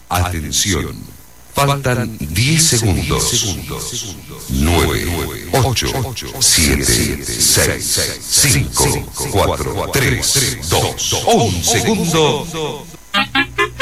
Atención. Faltan 10 segundos. 9, 8, 7, 6, 5, 4, 3, 2, 1 segundo.